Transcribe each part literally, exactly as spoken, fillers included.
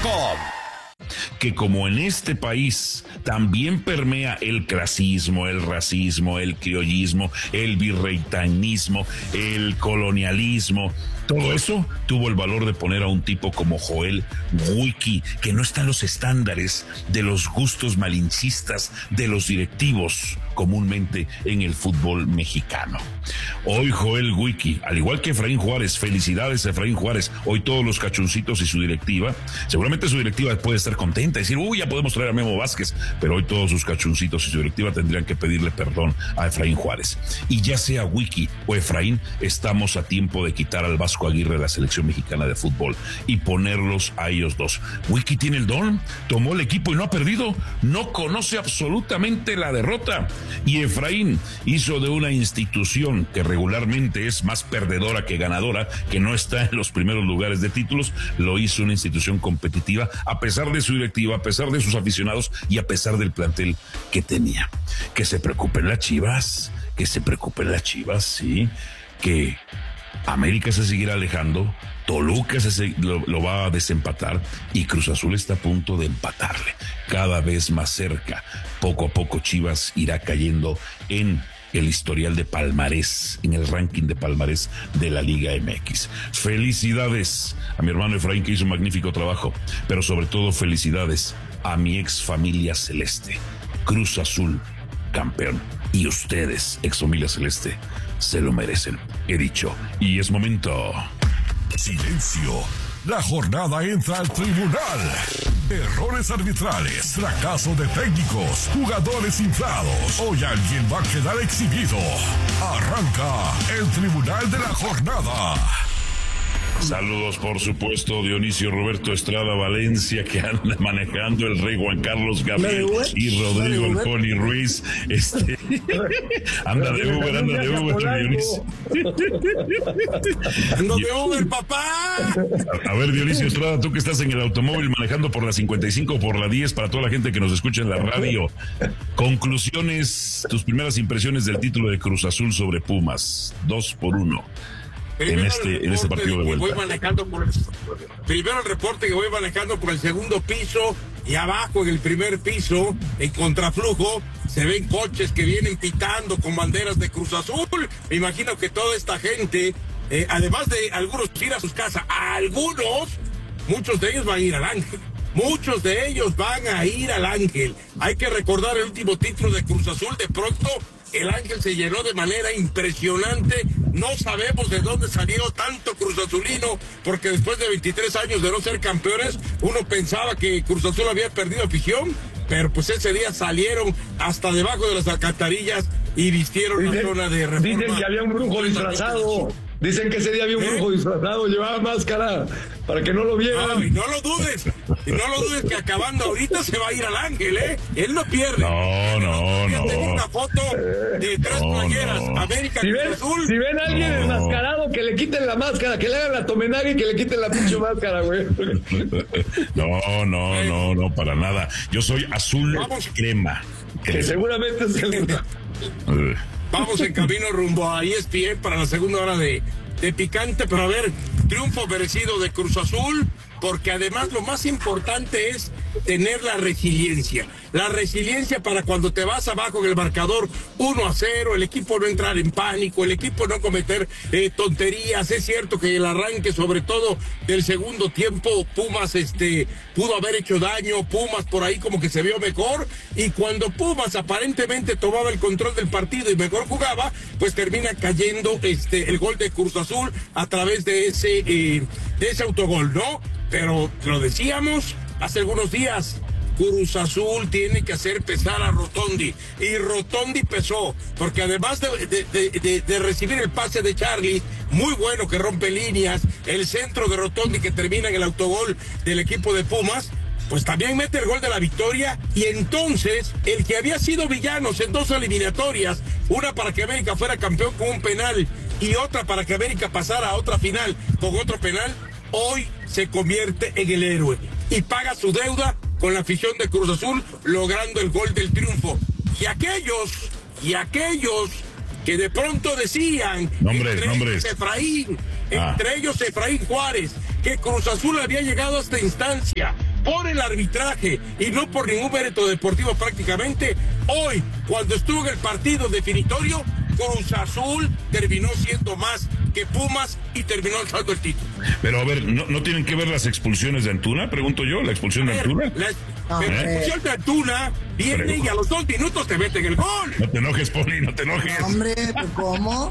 com. Que como en este país también permea el clasismo, el racismo, el criollismo, el virreinanismo, el colonialismo, todo eso tuvo el valor de poner a un tipo como Joel Wiki, que no está en los estándares de los gustos malinchistas de los directivos comúnmente en el fútbol mexicano. Hoy Joel Wiki, al igual que Efraín Juárez, felicidades a Efraín Juárez, hoy todos los cachoncitos y su directiva, seguramente su directiva puede estar contenta y decir, uy, ya podemos traer a Memo Vázquez, pero hoy todos sus cachoncitos y su directiva tendrían que pedirle perdón a Efraín Juárez. Y ya sea Wiki o Efraín, estamos a tiempo de quitar al Vasco Aguirre de la selección mexicana de fútbol y ponerlos a ellos dos. Wiki tiene el don, tomó el equipo y no ha perdido, no conoce absolutamente la derrota. Y Efraín hizo de una institución que regularmente es más perdedora que ganadora, que no está en los primeros lugares de títulos, lo hizo una institución competitiva a pesar de su directiva, a pesar de sus aficionados y a pesar del plantel que tenía. Que se preocupen las Chivas, que se preocupen las Chivas, sí, que América se seguirá alejando, Toluca se, lo, lo va a desempatar y Cruz Azul está a punto de empatarle, cada vez más cerca. Poco a poco Chivas irá cayendo en el historial de palmarés, en el ranking de palmarés de la Liga M X. Felicidades a mi hermano Efraín, que hizo un magnífico trabajo, pero sobre todo felicidades a mi ex familia celeste. Cruz Azul, campeón. Y ustedes, ex familia celeste, se lo merecen. He dicho, y es momento. Silencio. La jornada entra al tribunal. Errores arbitrales, fracaso de técnicos, jugadores inflados. Hoy alguien va a quedar exhibido. Arranca el tribunal de la jornada. Saludos, por supuesto, Dionisio Roberto Estrada Valencia, que anda manejando el rey Juan Carlos Gabriel y Rodrigo El Poli Ruiz. Este, anda de Uber, anda de Uber, Dionisio. ¡Ando de Uber, papá! A, a ver, Dionisio Estrada, tú que estás en el automóvil manejando por la cincuenta y cinco o por la diez, para toda la gente que nos escucha en la radio, conclusiones, tus primeras impresiones del título de Cruz Azul sobre Pumas, dos por uno. Primero en este, en este partido de vuelta. Voy manejando por el, primero el reporte que voy manejando por el segundo piso y abajo en el primer piso, en contraflujo, se ven coches que vienen pitando con banderas de Cruz Azul. Me imagino que toda esta gente, eh, además de algunos ir a sus casas, a algunos, muchos de ellos van a ir al Ángel. Muchos de ellos van a ir al Ángel. Hay que recordar el último título de Cruz Azul. De pronto el Ángel se llenó de manera impresionante. No sabemos de dónde salió tanto Cruz Azulino, porque después de veintitrés años de no ser campeones, uno pensaba que Cruz Azul había perdido afición, pero pues ese día salieron hasta debajo de las alcantarillas y vistieron dicen, la zona de Reforma. Dicen que había un brujo disfrazado. Dicen que ese día había un brujo ¿Eh? disfrazado, llevaba máscara para que no lo vieran. No, y no lo dudes, y no lo dudes que acabando ahorita se va a ir al Ángel, ¿eh? Él no pierde. No, no, no. Tengo una foto de tres no, playeras, no. América si ven, Azul. Si ven a alguien no. enmascarado, que le quiten la máscara, que le hagan la tomenaga y que le quiten la pinche máscara, güey. No, no, ¿Eh? no, no, para nada. Yo soy azul Vamos. crema. Que seguramente es el... Vamos en camino rumbo a E S P N para la segunda hora de, de Picante, pero a ver, triunfo merecido de Cruz Azul, porque además lo más importante es tener la resiliencia. La resiliencia para cuando te vas abajo en el marcador uno a cero, el equipo no entrar en pánico, el equipo no cometer eh, tonterías. Es cierto que el arranque, sobre todo del segundo tiempo, Pumas este pudo haber hecho daño, Pumas por ahí como que se vio mejor, y cuando Pumas aparentemente tomaba el control del partido y mejor jugaba, pues termina cayendo este el gol de Cruz Azul a través de ese, eh, de ese autogol, ¿no? Pero lo decíamos hace algunos días, Cruz Azul tiene que hacer pesar a Rotondi, y Rotondi pesó, porque además de, de, de, de, de recibir el pase de Charlie, muy bueno, que rompe líneas, el centro de Rotondi que termina en el autogol del equipo de Pumas, pues también mete el gol de la victoria, y entonces el que había sido villanos en dos eliminatorias, una para que América fuera campeón con un penal y otra para que América pasara a otra final con otro penal, hoy se convierte en el héroe y paga su deuda con la afición de Cruz Azul, logrando el gol del triunfo. Y aquellos, y aquellos que de pronto decían, nombres, entre nombres. ellos Efraín, ah. entre ellos Efraín Juárez, que Cruz Azul había llegado a esta instancia por el arbitraje y no por ningún mérito deportivo prácticamente, hoy, cuando estuvo en el partido definitorio, Cruz Azul terminó siendo más que Pumas y terminó alzando el título. Pero a ver, ¿no, ¿no tienen que ver las expulsiones de Antuna? Pregunto yo, ¿la expulsión de Antuna? La, la, la expulsión de Antuna viene Pero, y a los dos minutos te meten el gol. No te enojes, Poli, no te enojes. Hombre, ¿cómo?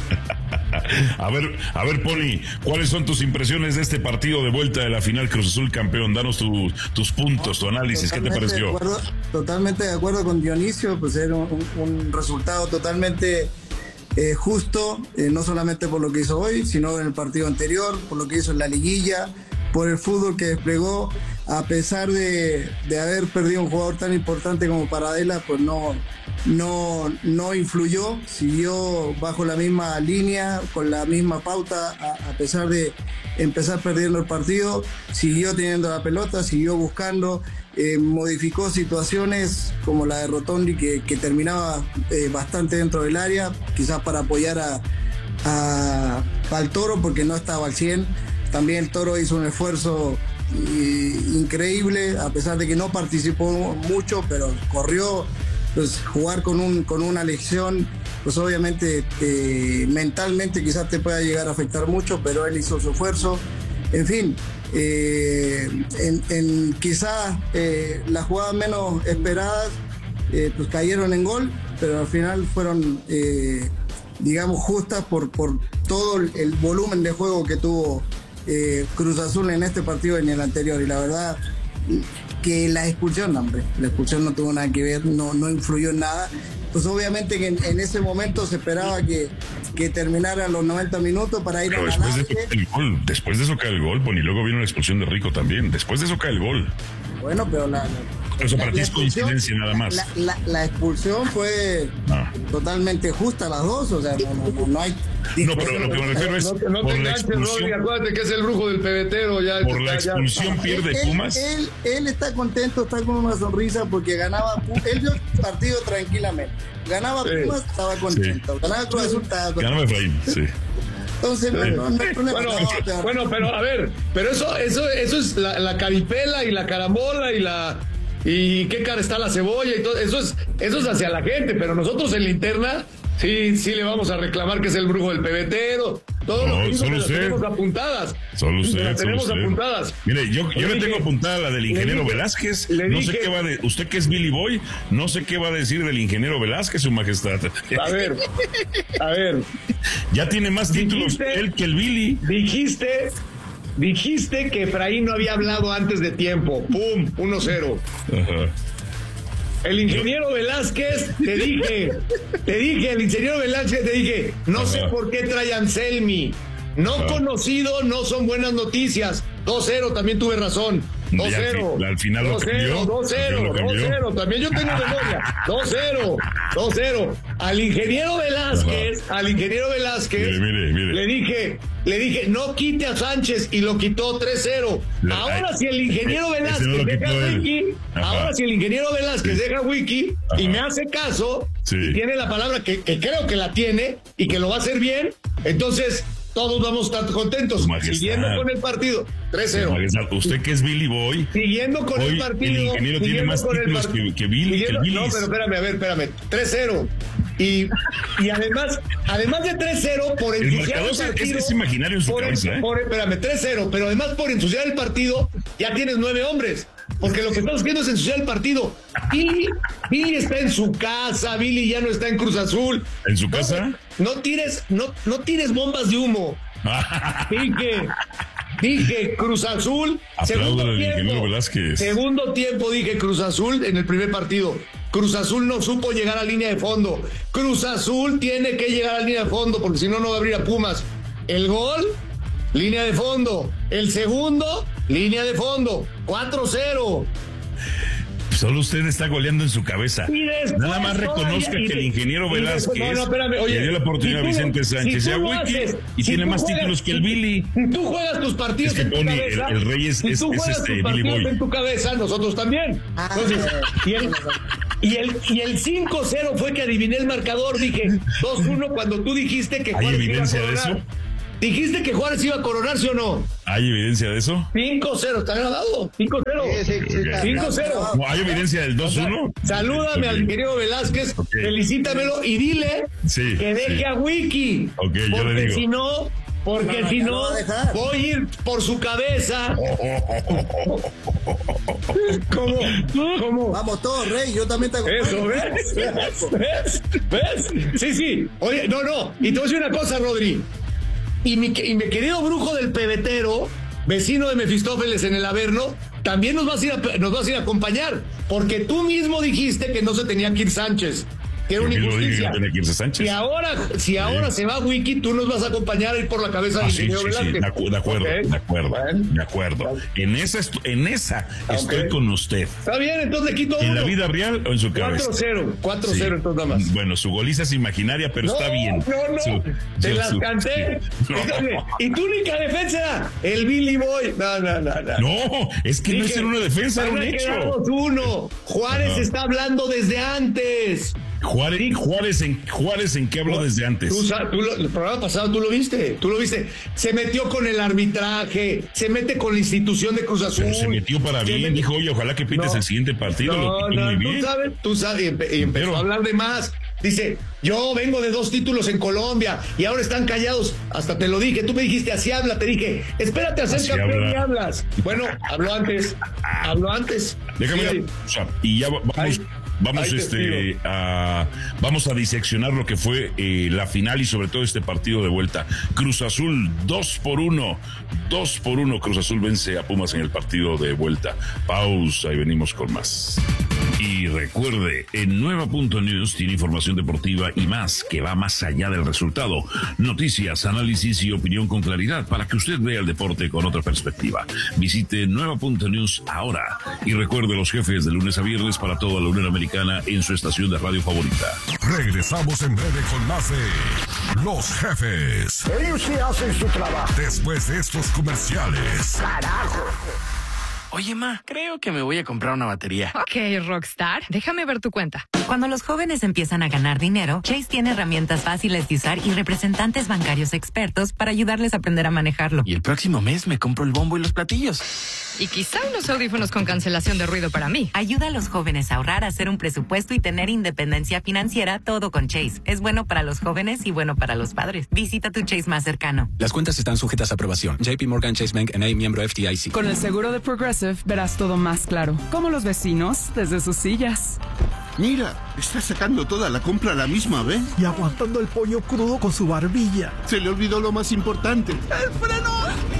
A ver, a ver, Poli, ¿cuáles son tus impresiones de este partido de vuelta de la final Cruz Azul campeón? Danos tu, tus puntos, tu análisis, ¿qué te pareció? De acuerdo, totalmente de acuerdo con Dionisio, pues era un, un resultado totalmente eh, justo, eh, no solamente por lo que hizo hoy, sino en el partido anterior, por lo que hizo en la liguilla, por el fútbol que desplegó, a pesar de, de haber perdido un jugador tan importante como Paradela, pues no, no, no influyó, siguió bajo la misma línea, con la misma pauta, a, a pesar de empezar perdiendo el partido, siguió teniendo la pelota, siguió buscando, eh, modificó situaciones como la de Rotondi que, que terminaba eh, bastante dentro del área, quizás para apoyar a, a, al Toro porque no estaba al cien. También el Toro hizo un esfuerzo eh, increíble, a pesar de que no participó mucho, pero corrió. Pues jugar con un con una lesión, pues obviamente eh, mentalmente quizás te pueda llegar a afectar mucho, pero él hizo su esfuerzo. En fin, eh, en, en quizás eh, las jugadas menos esperadas eh, pues cayeron en gol, pero al final fueron eh, digamos justas por, por todo el, el volumen de juego que tuvo eh, Cruz Azul en este partido y en el anterior, y la verdad que la expulsión, hombre, la expulsión no tuvo nada que ver, no, no influyó en nada. Pues obviamente que en, en ese momento se esperaba que, que terminara los noventa minutos para ir Pero a después ganar. De el gol, después de eso cae el gol, y luego vino la expulsión de Rico también. Después de eso cae el gol. Bueno, pero la... Eso para ti es coincidencia nada más. La, la, la expulsión fue no. totalmente justa, las dos, o sea, no, no, no, no hay... No, pero lo que me refiero es... No, no por te la enganches, Rodri, acuérdate que es el brujo del pebetero. Ya, por la ya, expulsión ya. pierde él, Pumas. Él, él, él está contento, está con una sonrisa porque ganaba... Él vio el partido tranquilamente. Ganaba sí. Pumas, estaba contento. Sí. Ganaba Cruz Azul, estaba contento. Ganaba Efraín, sí. Entonces, sí. no, no, no, no, bueno, no, bueno, pero a ver, pero eso, eso, eso es la, la caripela y la carambola y la... y qué cara está la cebolla y todo, eso es, eso es hacia la gente, pero nosotros en la interna sí, sí le vamos a reclamar que es el brujo del pebetero, todo no, lo que solo las tenemos apuntadas. Solo usted, las tenemos solo apuntadas. Mire, yo, yo le, le tengo dije, apuntada la del ingeniero dije, Velázquez, no dije, sé qué va de, usted que es Billy Boy, no sé qué va a decir del ingeniero Velázquez, su majestad. A ver, a ver. Ya tiene más títulos dijiste, él que el Billy. Dijiste, dijiste que Efraín no había hablado antes de tiempo, pum, uno cero. Ajá. El ingeniero Velázquez, te dije, te dije, el ingeniero Velázquez, te dije, no Ajá. sé por qué trae Anselmi. No Ajá. conocido, no son buenas noticias. dos cero, también tuve razón. dos cero. Al final lo cambió. dos cero, dos cero. También yo tengo memoria. dos cero, dos cero. Al ingeniero Velázquez, Ajá. al ingeniero Velázquez, mire, mire, mire. le dije, le dije, no quite a Sánchez y lo quitó tres cero. La, ahora ay, si el ingeniero Velázquez no deja Wiki, ahora si el ingeniero Velázquez sí. deja Wiki Ajá. y me hace caso, sí. y tiene la palabra que, que creo que la tiene y que lo va a hacer bien, entonces todos vamos a estar contentos. Siguiendo con el partido, tres cero. Usted que es Billy Boy. Siguiendo con hoy el partido. El ingeniero tiene más títulos que, que Billy. Siguiendo, que el no, pero espérame, a ver, espérame. tres cero. Y, y además, además de tres cero, por ensuciar el, el partido. Es, es imaginario en su por, cabeza, ¿eh? Por, espérame, tres cero, pero además por ensuciar el partido, ya tienes nueve hombres. Porque lo que estamos haciendo es ensuciar el partido. Billy, Billy está en su casa, Billy ya no está en Cruz Azul. ¿En su casa? No, no tires, no, no tires bombas de humo. Dije, dije Cruz Azul. Segundo tiempo, segundo tiempo dije Cruz Azul en el primer partido. Cruz Azul no supo llegar a línea de fondo. Cruz Azul tiene que llegar a línea de fondo porque si no, no va a abrir a Pumas. El gol, línea de fondo. El segundo, línea de fondo. cuatro cero. Solo usted está goleando en su cabeza. Nada más reconozca que el ingeniero Velázquez no, no, espérame, oye, le dio la oportunidad si tú, a Vicente Sánchez si y a Wiki y si tiene más juegas, títulos que el Billy. Si tú juegas tus partidos es que en tu Tony, cabeza, el, el rey es, si es, tú es juegas este tus Billy Boy. En tu cabeza, nosotros también. Entonces, y el, y el, y el cinco cero fue que adiviné el marcador. Dije dos uno cuando tú dijiste que ¿hay evidencia de eso? ¿Dijiste que Juárez iba a coronarse o no? ¿Hay evidencia de eso? cinco cero, ¿está grabado? cinco cero. Sí, sí, sí, está- cinco cero. No, ¿hay evidencia del dos uno? Salúdame Ok. al ingeniero Velázquez, Ok. felicítamelo y dile Sí, que deje sí. a Wiki. Ok, yo le porque digo. si no, porque No, si ya no, lo va a dejar. voy a ir por su cabeza. ¿Cómo? ¿Cómo? Vamos todos, Rey, yo también te acompaño. Eso, ¿ves? ¿Ves? ¿Ves? ¿Ves? Sí, sí. Oye, no, no. Y te voy a decir una cosa, Rodri. Y mi, y mi querido brujo del pebetero, vecino de Mefistófeles en el Averno, también nos vas a ir a, nos vas a ir a acompañar. Porque tú mismo dijiste que no se tenía que ir Sánchez. Que era una Yo mismo dije que injusticia. no tenía que irse Sánchez. Si ahora, si ahora se va Wiki, tú nos vas a acompañar a ir por la cabeza Ah, del sí, ingeniero sí, sí, Velázquez. de, acu- de acuerdo, Ok. de acuerdo, Bueno. de acuerdo. En esa, estu- en esa estoy Ok. con usted. Está bien, entonces le quito ¿En uno. la vida real o en su cabeza? cuatro cero. cuatro cero, Sí. entonces nada más. Bueno, su goliza es imaginaria, pero está bien. No, no, Su- te su- las su- canté. sí. No. Y tu única defensa era el Billy Boy. No, no, no, no. No, es que no es Dije, en una defensa, era van un a hecho. quedarnos uno. Juárez Ajá. está hablando desde antes. Juárez, Juárez, en, Juárez, ¿en qué habló desde antes? Tú, sa- tú lo- el programa pasado tú lo viste, tú lo viste. Se metió con el arbitraje, se mete con la institución de Cruz Azul. Pero se metió para Se bien, mete- dijo, oye, ojalá que pintes No. el siguiente partido, lo No, pintó no, muy tú bien. sabes, tú sabes, y, empe- y empezó Pero- a hablar de más. Dice, yo vengo de dos títulos en Colombia y ahora están callados. Hasta te lo dije, tú me dijiste, así habla, te dije, espérate a ser Así campeón habla. y hablas. Bueno, habló antes, habló antes. Déjame, Sí. o sea, y ya va- vamos, Ay, vamos, ay, te este, pido. a, vamos a diseccionar lo que fue eh, la final y sobre todo este partido de vuelta. Cruz Azul dos por uno, dos por uno. Cruz Azul vence a Pumas en el partido de vuelta. Pausa y venimos con más. Y recuerde, en Nueva Punto News tiene información deportiva y más que va más allá del resultado. Noticias, análisis y opinión con claridad para que usted vea el deporte con otra perspectiva. Visite Nueva Punto News ahora y recuerde los jefes de lunes a viernes para toda la Unión Americana en su estación de radio favorita. Regresamos en breve con más de Los Jefes. Ellos sí hacen su trabajo. Después de estos comerciales. Carajo. Oye, ma, creo que me voy a comprar una batería. Ok, Rockstar, déjame ver tu cuenta. Cuando los jóvenes empiezan a ganar dinero, Chase tiene herramientas fáciles de usar y representantes bancarios expertos para ayudarles a aprender a manejarlo. Y el próximo mes me compro el bombo y los platillos. Y quizá unos audífonos con cancelación de ruido para mí. Ayuda a los jóvenes a ahorrar, a hacer un presupuesto y tener independencia financiera, todo con Chase. Es bueno para los jóvenes y bueno para los padres. Visita tu Chase más cercano. Las cuentas están sujetas a aprobación. J P Morgan Chase Bank N A, miembro F D I C. Con el seguro de Progressive verás todo más claro. Como los vecinos desde sus sillas. Mira, está sacando toda la compra a la misma vez. Y aguantando el pollo crudo con su barbilla. Se le olvidó lo más importante. ¡El freno!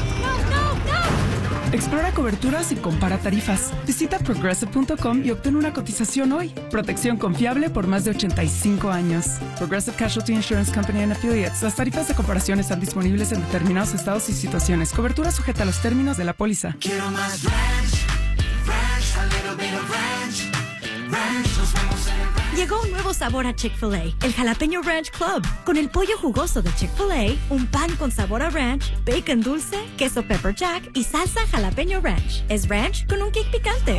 Explora coberturas y compara tarifas. Visita progressive punto com y obtén una cotización hoy. Protección confiable por más de ochenta y cinco años. Progressive Casualty Insurance Company and Affiliates. Las tarifas de comparación están disponibles en determinados estados y situaciones. Cobertura sujeta a los términos de la póliza. Quiero más ranch, ranch, a little bit of ranch, ranch, nos vemos en el ranch. Llegó un nuevo sabor a Chick-fil-A, el Jalapeño Ranch Club. Con el pollo jugoso de Chick-fil-A, un pan con sabor a ranch, bacon dulce, queso pepper jack y salsa jalapeño ranch. Es ranch con un kick picante.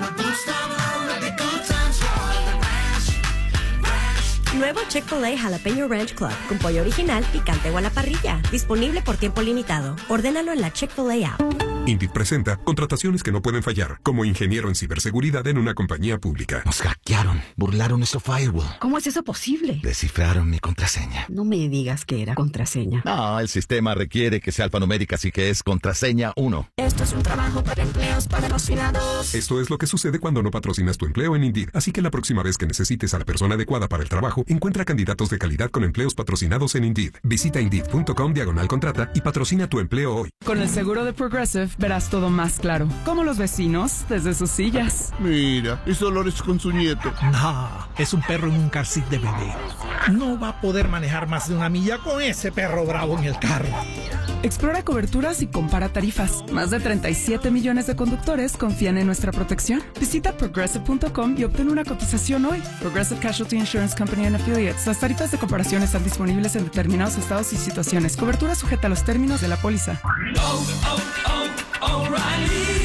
Nuevo Chick-fil-A Jalapeño Ranch Club, con pollo original, picante o a la parrilla. Disponible por tiempo limitado. Ordénalo en la Chick-fil-A app. Indeed presenta contrataciones que no pueden fallar, como ingeniero en ciberseguridad en una compañía pública. Nos hackearon, burlaron nuestro firewall. ¿Cómo es eso posible? Descifraron mi contraseña. No me digas que era contraseña. No, el sistema requiere que sea alfanumérica, así que es contraseña uno. Esto es un trabajo para empleos patrocinados. Esto es lo que sucede cuando no patrocinas tu empleo en Indeed, así que la próxima vez que necesites a la persona adecuada para el trabajo, encuentra candidatos de calidad con empleos patrocinados en Indeed. Visita indeed punto com diagonal contrata y patrocina tu empleo hoy. Con el seguro de Progressive verás todo más claro. Como los vecinos desde sus sillas. Mira, es Dolores con su nieto. No, es un perro en un car seat de bebé. No va a poder manejar más de una milla con ese perro bravo en el carro. Explora coberturas y compara tarifas. Más de treinta y siete millones de conductores confían en nuestra protección. Visita progressive punto com y obtén una cotización hoy. Progressive Casualty Insurance Company and Affiliates. Las tarifas de comparación están disponibles en determinados estados y situaciones. Cobertura sujeta a los términos de la póliza. Oh, oh, oh, O'Reilly.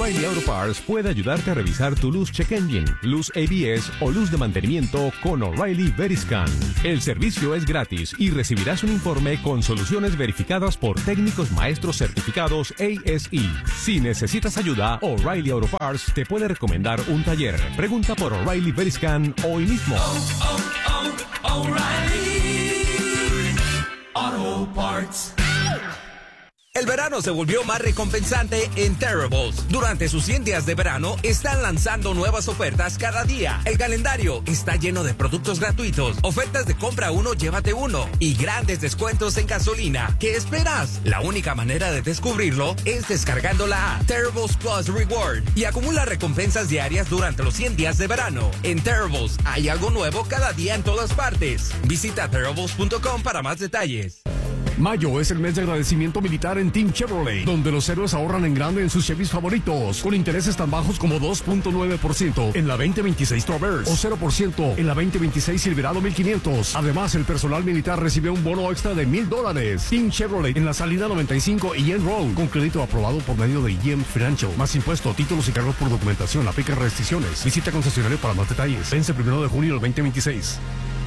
O'Reilly Auto Parts puede ayudarte a revisar tu luz check engine, luz A B S o luz de mantenimiento con O'Reilly Veriscan. El servicio es gratis y recibirás un informe con soluciones verificadas por técnicos maestros certificados A S E. Si necesitas ayuda, O'Reilly Auto Parts te puede recomendar un taller. Pregunta por O'Reilly Veriscan hoy mismo. Oh, oh, oh, O'Reilly Auto Parts. El verano se volvió más recompensante en Terribles. Durante sus cien días de verano, están lanzando nuevas ofertas cada día. El calendario está lleno de productos gratuitos, ofertas de compra uno, llévate uno y grandes descuentos en gasolina. ¿Qué esperas? La única manera de descubrirlo es descargando la app Terribles Plus Reward y acumula recompensas diarias durante los cien días de verano. En Terribles hay algo nuevo cada día en todas partes. Visita terribles punto com para más detalles. Mayo es el mes de agradecimiento militar en Team Chevrolet, donde los héroes ahorran en grande en sus Chevys favoritos, con intereses tan bajos como dos punto nueve por ciento en la veinte veintiséis Traverse o cero por ciento en la veinte veintiséis Silverado mil quinientos. Además, el personal militar recibe un bono extra de mil dólares. Team Chevrolet en la salida noventa y cinco y en Road, con crédito aprobado por medio de I E M Financial. Más impuesto, títulos y cargos por documentación. Aplica restricciones. Visita concesionario para más detalles. Vence primero de junio del veinte veintiséis.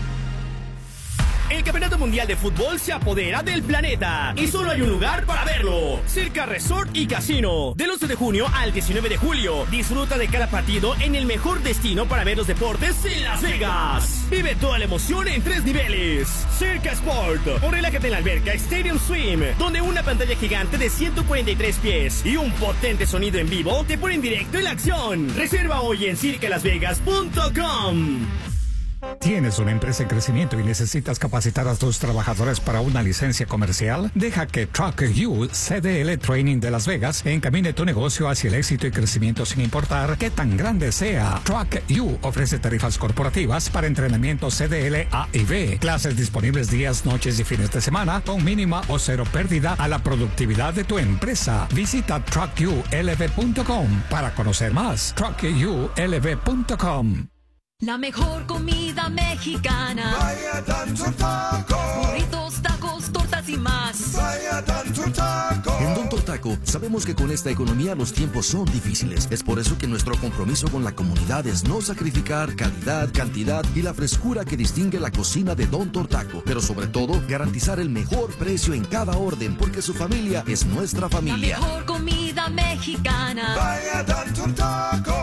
El Campeonato Mundial de Fútbol se apodera del planeta y solo hay un lugar para verlo: Circa Resort y Casino. Del once de junio al diecinueve de julio, disfruta de cada partido en el mejor destino para ver los deportes en Las Vegas. Vive toda la emoción en tres niveles: Circa Sport, o relájate en la alberca Stadium Swim, donde una pantalla gigante de ciento cuarenta y tres pies y un potente sonido en vivo te ponen directo en la acción. Reserva hoy en circa las vegas punto com. ¿Tienes una empresa en crecimiento y necesitas capacitar a tus trabajadores para una licencia comercial? Deja que Truck U C D L Training de Las Vegas encamine tu negocio hacia el éxito y crecimiento sin importar qué tan grande sea. Truck U ofrece tarifas corporativas para entrenamiento C D L A y B, clases disponibles días, noches y fines de semana con mínima o cero pérdida a la productividad de tu empresa. Visita truck u l v punto com para conocer más. truck u l v punto com. La mejor comida mexicana. Vaya Don Taco. Burritos, tacos, tortas y más. Vaya Don Taco. En Don Taco sabemos que con esta economía los tiempos son difíciles. Es por eso que nuestro compromiso con la comunidad es no sacrificar calidad, cantidad y la frescura que distingue la cocina de Don Taco. Pero sobre todo, garantizar el mejor precio en cada orden, porque su familia es nuestra familia. La mejor comida mexicana. Vaya Don Taco.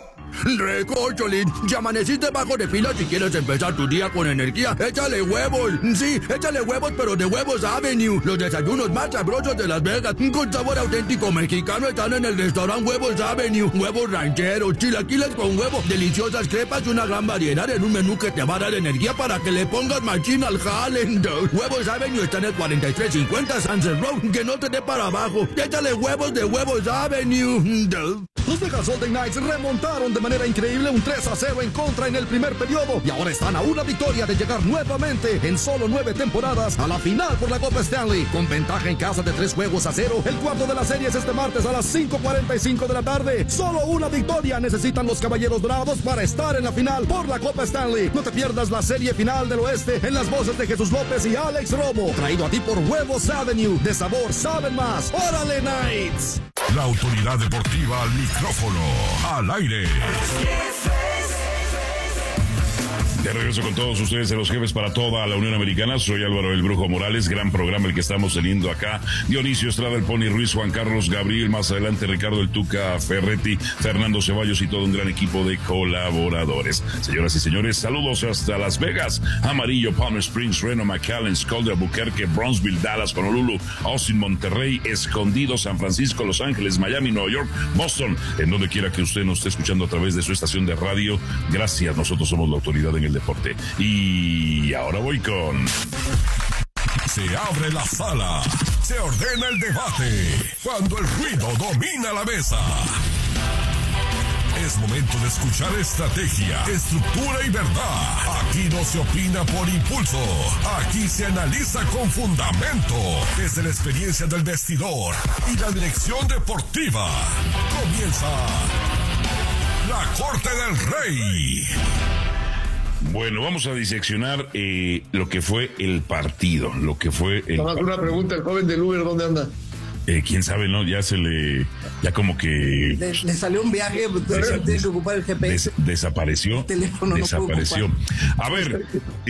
Recócholín, ya amaneciste bajo de pila si quieres empezar tu día con energía. Échale huevos, sí, échale huevos, pero de Huevos Avenue. Los desayunos más sabrosos de Las Vegas, con sabor auténtico mexicano, están en el restaurante Huevos Avenue. Huevos rancheros, chilaquiles con huevo, deliciosas crepas y una gran variedad en un menú que te va a dar energía para que le pongas machín al jale. Huevos Avenue está en el cuarenta y tres cincuenta Sunset Road, que no te dé para abajo. Échale huevos de Huevos Avenue. Los Vegas Golden Knights remontaron de manera increíble un tres a cero en contra en el primer periodo y ahora están a una victoria de llegar nuevamente en solo nueve temporadas a la final por la Copa Stanley, con ventaja en casa de tres juegos a cero. El cuarto de la serie es este martes a las cinco cuarenta y cinco de la tarde. Solo una victoria necesitan los Caballeros Dorados para estar en la final por la Copa Stanley. No te pierdas la serie final del oeste en las voces de Jesús López y Alex Romo, traído a ti por Huevos Avenue. De sabor saben más. ¡Órale, Knights! La autoridad deportiva al micrófono, al aire. De regreso con todos ustedes de los jefes para toda la Unión Americana. Soy Álvaro el Brujo Morales. Gran programa el que estamos teniendo acá. Dionisio Estrada, el Pony Ruiz, Juan Carlos Gabriel, más adelante Ricardo el Tuca Ferretti, Fernando Ceballos y todo un gran equipo de colaboradores. Señoras y señores, saludos hasta Las Vegas, Amarillo, Palm Springs, Reno, McAllen, Scully, Albuquerque, Brownsville, Dallas, Honolulu, Austin, Monterrey, Escondido, San Francisco, Los Ángeles, Miami, Nueva York, Boston, en donde quiera que usted nos esté escuchando a través de su estación de radio. Gracias, nosotros somos la autoridad en el deporte. Y ahora voy con... Se abre la sala, se ordena el debate, cuando el ruido domina la mesa. Es momento de escuchar estrategia, estructura y verdad. Aquí no se opina por impulso, aquí se analiza con fundamento, desde la experiencia del vestidor y la dirección deportiva. Comienza la Corte del Rey. Bueno, vamos a diseccionar eh, lo que fue el partido, lo que fue el... Vamos a hacer una pregunta, el joven del Uber, ¿dónde anda? eh, quién sabe, ¿no? Ya se le, ya como que... Le, le salió un viaje, Desa- tiene que ocupar el G P S. Des- desapareció. El teléfono no puede desapareció. ocupar. A ver,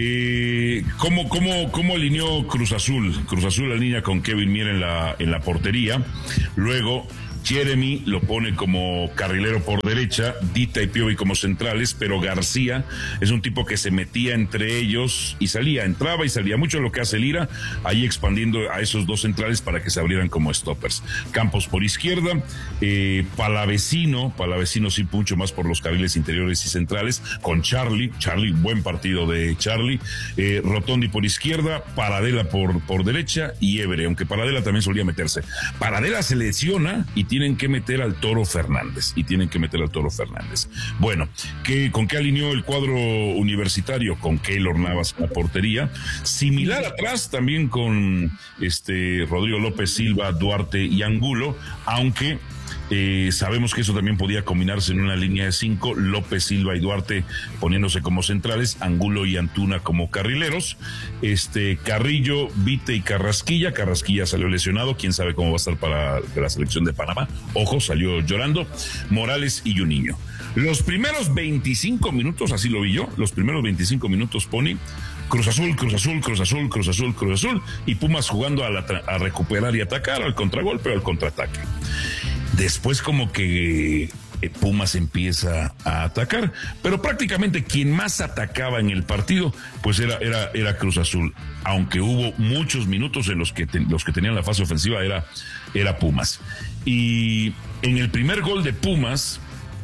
eh, ¿cómo, cómo, ¿cómo alineó Cruz Azul? Cruz Azul alinea con Kevin Mier en la, en la portería. Luego Jeremy lo pone como carrilero por derecha, Dita y Piovi como centrales, pero García es un tipo que se metía entre ellos y salía, entraba y salía. Mucho de lo que hace Lira, ahí expandiendo a esos dos centrales para que se abrieran como stoppers. Campos por izquierda, eh, Palavecino, Palavecino sí mucho más por los carriles interiores y centrales, con Charlie, Charlie, buen partido de Charlie, eh, Rotondi por izquierda, Paradela por, por derecha y Évere, aunque Paradela también solía meterse. Paradela se lesiona y tienen que meter al Toro Fernández, y tienen que meter al Toro Fernández. Bueno, ¿qué, ¿con qué alineó el cuadro universitario? Con Keylor Navas en la portería, similar atrás también con este Rodrigo López, Silva, Duarte y Angulo, aunque Eh, sabemos que eso también podía combinarse en una línea de cinco, López, Silva y Duarte poniéndose como centrales, Angulo y Antuna como carrileros, este Carrillo, Vite y Carrasquilla. Carrasquilla salió lesionado, quién sabe cómo va a estar para la selección de Panamá, ojo, salió llorando, Morales y Juninho. Los primeros veinticinco minutos, así lo vi yo, los primeros veinticinco minutos pone Cruz Azul, Cruz Azul, Cruz Azul, Cruz Azul, Cruz Azul, y Pumas jugando a, la, a recuperar y atacar, al contragolpe o al contraataque. Después como que Pumas empieza a atacar, pero prácticamente quien más atacaba en el partido pues era, era, era Cruz Azul, aunque hubo muchos minutos en los que, te, los que tenían la fase ofensiva era, era Pumas. Y en el primer gol de Pumas,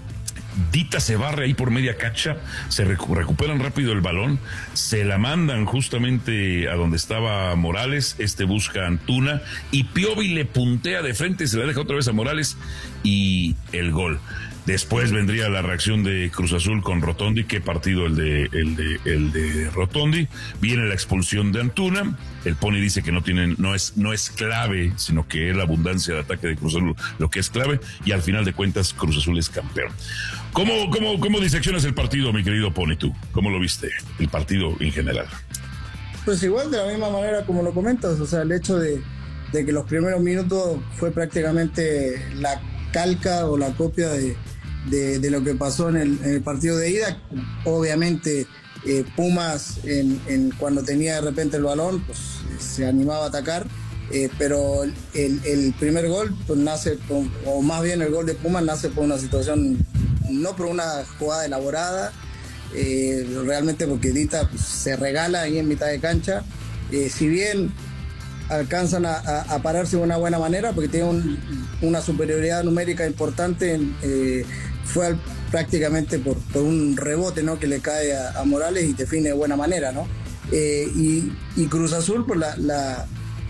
Dita se barre ahí por media cancha, se recu- recuperan rápido el balón, se la mandan justamente a donde estaba Morales, este busca a Antuna y Piovi le puntea de frente, se la deja otra vez a Morales y el gol. Después vendría la reacción de Cruz Azul con Rotondi, qué partido el de, el de, el de Rotondi. Viene la expulsión de Antuna. El Pony dice que no tienen, no es, no es clave, sino que es la abundancia de ataque de Cruz Azul lo que es clave. Y al final de cuentas, Cruz Azul es campeón. ¿Cómo, cómo, cómo diseccionas el partido, mi querido Pony, tú? ¿Cómo lo viste? El partido en general. Pues igual, de la misma manera como lo comentas, o sea, el hecho de, de que los primeros minutos fue prácticamente la calca o la copia de De, de lo que pasó en el, en el partido de ida. Obviamente eh, Pumas en, en cuando tenía de repente el balón pues se animaba a atacar, eh, pero el, el primer gol pues nace con, o más bien el gol de Pumas nace por una situación, no por una jugada elaborada, eh, realmente porque Dita pues, se regala ahí en mitad de cancha, eh, si bien alcanzan a, a, a pararse de una buena manera porque tiene un, una superioridad numérica importante, en, eh, fue al, prácticamente por, por un rebote, ¿no?, que le cae a, a Morales y define de buena manera, ¿no? Eh, y, y Cruz Azul, pues la, la,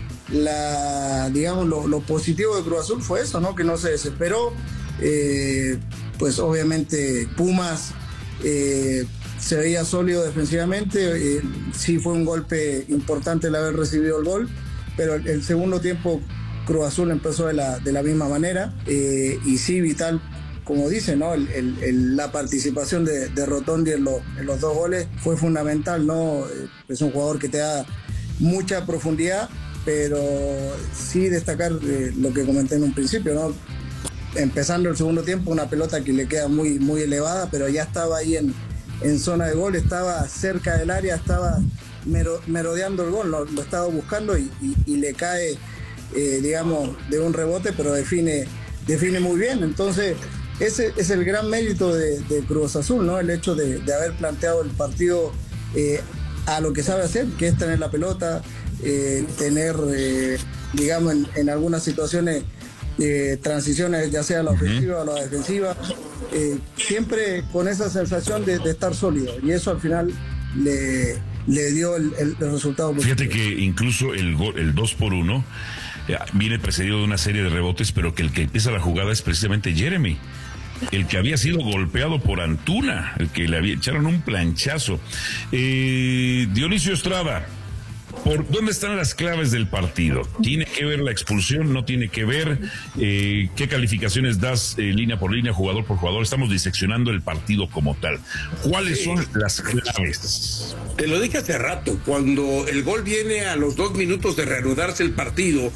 la digamos, lo, lo positivo de Cruz Azul fue eso, ¿no?, que no se desesperó, eh, pues obviamente Pumas eh, se veía sólido defensivamente, eh, sí fue un golpe importante el haber recibido el gol, pero el, el segundo tiempo Cruz Azul empezó de la, de la misma manera, eh, y sí, vital, como dice, ¿no? El, el, el, la participación de, de Rotondi en, lo, en los dos goles fue fundamental, ¿no? Es un jugador que te da mucha profundidad, pero sí destacar eh, lo que comenté en un principio, ¿no? Empezando el segundo tiempo, una pelota que le queda muy, muy elevada, pero ya estaba ahí en, en zona de gol, estaba cerca del área, estaba mero, merodeando el gol, lo, lo estaba buscando y, y, y le cae, eh, digamos, de un rebote, pero define, define muy bien. Entonces, ese es el gran mérito de, de Cruz Azul, ¿no? El hecho de, de haber planteado el partido eh, a lo que sabe hacer, que es tener la pelota, eh, tener, eh, digamos, en, en algunas situaciones eh, transiciones, ya sea a la ofensiva o a la defensiva, eh, siempre con esa sensación de, de estar sólido, y eso al final le, le dio el, el, el resultado positivo. Fíjate que incluso el, gol, el dos por uno eh, viene precedido de una serie de rebotes, pero que el que empieza la jugada es precisamente Jeremy, el que había sido golpeado por Antuna, el que le había echaron un planchazo. Eh, Dionisio Estrada, ¿por dónde están las claves del partido? ¿Tiene que ver la expulsión? ¿No tiene que ver? Eh, ¿Qué calificaciones das eh, línea por línea, jugador por jugador? Estamos diseccionando el partido como tal. ¿Cuáles son las claves? Te lo dije hace rato, cuando el gol viene a los dos minutos de reanudarse el partido,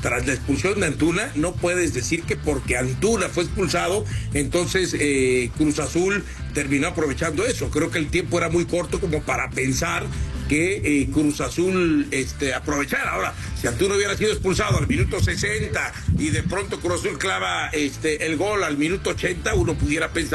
tras la expulsión de Antuna, no puedes decir que porque Antuna fue expulsado, entonces eh, Cruz Azul terminó aprovechando eso. Creo que el tiempo era muy corto como para pensar que eh, Cruz Azul este, aprovechara. Ahora, si Antuna hubiera sido expulsado al minuto sesenta y de pronto Cruz Azul clava este, el gol al minuto ochenta, uno pudiera pensar